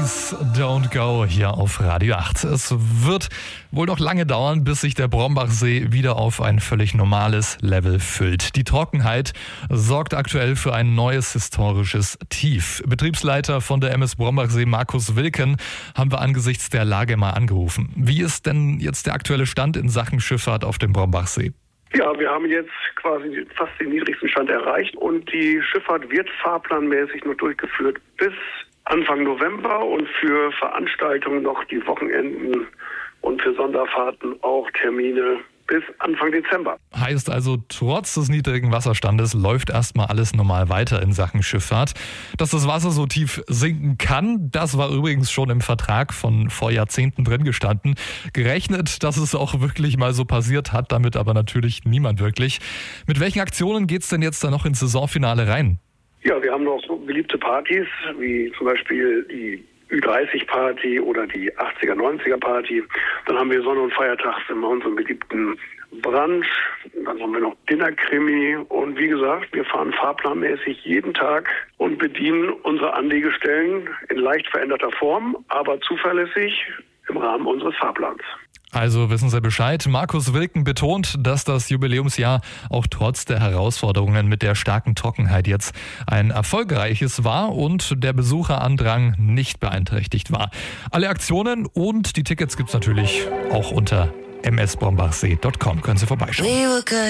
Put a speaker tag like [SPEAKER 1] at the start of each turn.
[SPEAKER 1] Please Don't Go hier auf Radio 8. Es wird wohl noch lange dauern, bis sich der Brombachsee wieder auf ein völlig normales Level füllt. Die Trockenheit sorgt aktuell für ein neues historisches Tief. Betriebsleiter von der MS Brombachsee, Markus Wilken, haben wir angesichts der Lage mal angerufen. Wie ist denn jetzt der aktuelle Stand in Sachen Schifffahrt auf dem Brombachsee?
[SPEAKER 2] Ja, wir haben jetzt quasi fast den niedrigsten Stand erreicht und die Schifffahrt wird fahrplanmäßig nur durchgeführt bis Anfang November und für Veranstaltungen noch die Wochenenden und für Sonderfahrten auch Termine bis Anfang Dezember.
[SPEAKER 1] Heißt also, trotz des niedrigen Wasserstandes läuft erstmal alles normal weiter in Sachen Schifffahrt. Dass das Wasser so tief sinken kann, das war übrigens schon im Vertrag von vor Jahrzehnten drin gestanden. Gerechnet, dass es auch wirklich mal so passiert hat, damit aber natürlich niemand wirklich. Mit welchen Aktionen geht's denn jetzt da noch ins Saisonfinale rein?
[SPEAKER 2] Ja, wir haben noch so beliebte Partys, wie zum Beispiel die Ü30-Party oder die 80er, 90er-Party. Dann haben wir Sonn- und Feiertags immer unseren beliebten Brunch. Dann haben wir noch Dinnerkrimi. Und wie gesagt, wir fahren fahrplanmäßig jeden Tag und bedienen unsere Anlegestellen in leicht veränderter Form, aber zuverlässig im Rahmen unseres Fahrplans.
[SPEAKER 1] Also wissen Sie Bescheid. Markus Wilken betont, dass das Jubiläumsjahr auch trotz der Herausforderungen mit der starken Trockenheit jetzt ein erfolgreiches war und der Besucherandrang nicht beeinträchtigt war. Alle Aktionen und die Tickets gibt's natürlich auch unter msbrombachsee.com. Können Sie vorbeischauen.